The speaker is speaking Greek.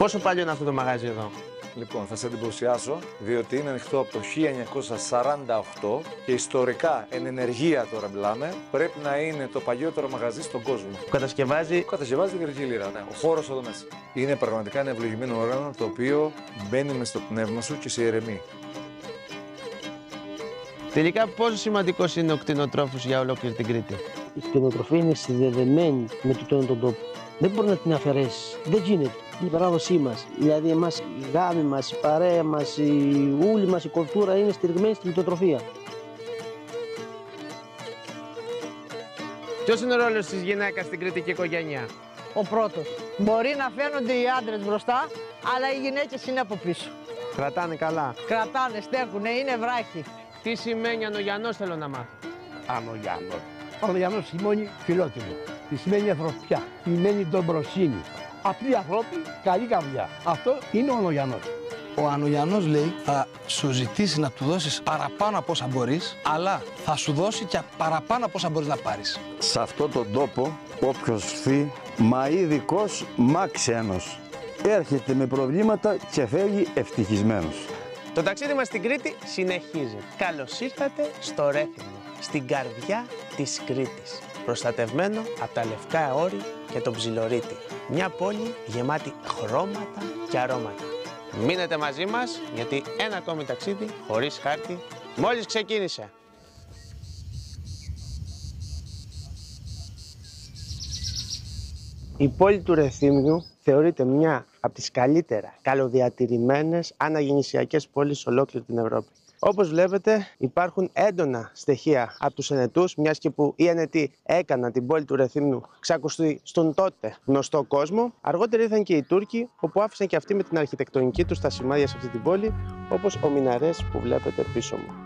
Πόσο παλιό είναι αυτό το μαγαζί εδώ? Λοιπόν, θα σε εντυπωσιάσω, διότι είναι ανοιχτό από το 1948 και ιστορικά, εν ενεργεία τώρα μιλάμε, πρέπει να είναι το παλιότερο μαγαζί στον κόσμο. Που κατασκευάζει. Κατασκευάζει τη Γρηγή Λύρα, ναι. Ο χώρος εδώ μέσα. Είναι πραγματικά ένα ευλογημένο όργανο το οποίο μπαίνει μες στο πνεύμα σου και σε ηρεμεί. Τελικά, πόσο σημαντικός είναι ο κτηνοτρόφος για ολόκληρη την Κρήτη? Η κτηνοτροφία είναι συνδεδεμένη με τον τόπο. Δεν μπορεί να την αφαιρέσει. Δεν γίνεται. Είναι η παράδοσή μας. Δηλαδή, εμάς, η γάμη μας, η παρέα μας, η ούλη μας, η κουλτούρα είναι στηριγμένη στην κτηνοτροφία. Ποιος είναι ο ρόλος της γυναίκας στην κρητική οικογένεια? Ο πρώτος. Μπορεί να φαίνονται οι άντρες μπροστά, αλλά οι γυναίκες είναι από πίσω. Κρατάνε καλά. Κρατάνε, στέκουνε, είναι βράχοι. Τι σημαίνει Ανογιανός, θέλω να μάθω. Ανογιανός. Ανογιανός σημαίνει φιλότιμο. Τι σημαίνει ανθρωπιά. Σημαίνει ντομπροσύνη. Απλοί άνθρωποι, καλή καρδιά. Αυτό είναι ο Ανογιανός. Ο Ανογιανός λέει θα σου ζητήσει να του δώσεις παραπάνω από όσα μπορείς, αλλά θα σου δώσει και παραπάνω από όσα μπορείς να πάρεις. Σε αυτόν τον τόπο, όποιος φθεί, μα ειδικός, μα ξένος, έρχεται με προβλήματα και φεύγει ευτυχισμένος. Το ταξίδι μας στην Κρήτη συνεχίζει. Καλώς ήρθατε στο Ρέθυμνο, στην καρδιά της Κρήτης. Προστατευμένο από τα Λευκά Όρη και τον Ψιλορίτη. Μια πόλη γεμάτη χρώματα και αρώματα. Μείνετε μαζί μας, γιατί ένα ακόμη ταξίδι χωρίς χάρτη μόλις ξεκίνησε. Η πόλη του Ρεθύμνου θεωρείται μια από τις καλύτερα καλοδιατηρημένες αναγεννησιακές πόλεις σε ολόκληρη την Ευρώπη. Όπως βλέπετε, υπάρχουν έντονα στοιχεία από τους Ενετούς, μιας και που οι Ενετοί έκαναν την πόλη του Ρεθύμνου ξακουστεί στον τότε γνωστό κόσμο. Αργότερα ήρθαν και οι Τούρκοι, όπου άφησαν και αυτοί με την αρχιτεκτονική τους τα σημάδια σε αυτή την πόλη, όπως ο Μιναρές που βλέπετε πίσω μου.